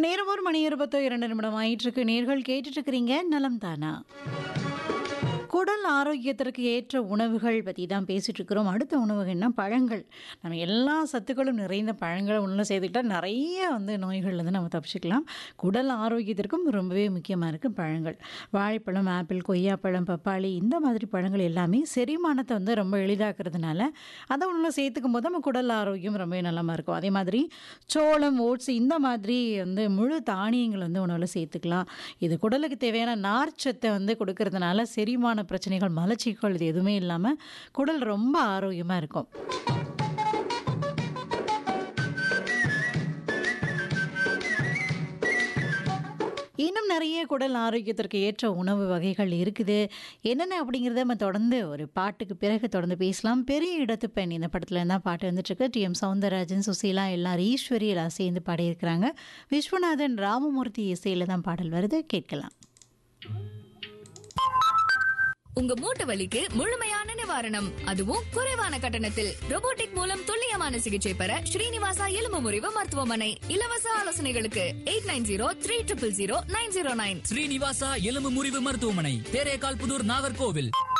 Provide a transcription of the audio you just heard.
நேரம் 1:22 ஆயிட்டிருக்கு. நேர்கள் கேட்டுட்டு இருக்கிறீங்க நலம் தானா. குடல் ஆரோக்கியத்திற்கு ஏற்ற உணவுகள் பற்றி தான் பேசிகிட்டு இருக்கிறோம். அடுத்த உணவுகள்னா பழங்கள். நம்ம எல்லா சத்துக்களும் நிறைந்த பழங்களை உள்ள சேர்த்துக்கிட்டால் நிறைய நோய்கள்லேருந்து நம்ம தப்பிச்சுக்கலாம். குடல் ஆரோக்கியத்திற்கும் ரொம்பவே முக்கியமாக இருக்குது பழங்கள். வாழைப்பழம், ஆப்பிள், கொய்யாப்பழம், பப்பாளி இந்த மாதிரி பழங்கள் எல்லாமே செரிமானத்தை ரொம்ப எளிதாக்குறதுனால அதை உள்ள சேர்த்துக்கும் போது நம்ம குடல் ஆரோக்கியம் ரொம்பவே நலமாக இருக்கும். அதே மாதிரி சோளம், ஓட்ஸ் இந்த மாதிரி முழு தானியங்கள் உணவில் சேர்த்துக்கலாம். இது குடலுக்கு தேவையான நார்ச்சத்தை கொடுக்கறதுனால செரிமான பிரச்சனைகள், மலச்சிக்கல் இது எதுவுமே இல்லாமல் குடல் ரொம்ப ஆரோக்கியமாக இருக்கும். இன்னும் நிறைய குடல் ஆரோக்கியத்திற்கு ஏற்ற உணவு வகைகள் இருக்குது. என்னென்ன அப்படிங்கிறத நம்ம தொடர்ந்து ஒரு பாட்டுக்கு பிறகு தொடர்ந்து பேசலாம். பெரிய இடத்து பெண் இந்த படத்தில் இருந்தால் பாட்டு வந்துட்டுருக்கு. டி.எம். சௌந்தரராஜன், சுசீலா, எல்லாரும் ஈஸ்வரி எல்லாம் சேர்ந்து பாடியிருக்கிறாங்க. விஸ்வநாதன் ராமமூர்த்தி இசையில் தான் பாடல் வருது, கேட்கலாம். உங்க மூட்டு வலிக்கு முழுமையான நிவாரணம், அதுவும் குறைவான கட்டணத்தில். ரோபோட்டிக் மூலம் துல்லியமான சிகிச்சை பெற ஸ்ரீனிவாசா எலும்பு முறிவு மருத்துவமனை. இலவச ஆலோசனைகளுக்கு 8903000909. ஸ்ரீனிவாசா எலும்பு முறிவு மருத்துவமனை, தேரேகால் புதூர், நாகர்கோவில்.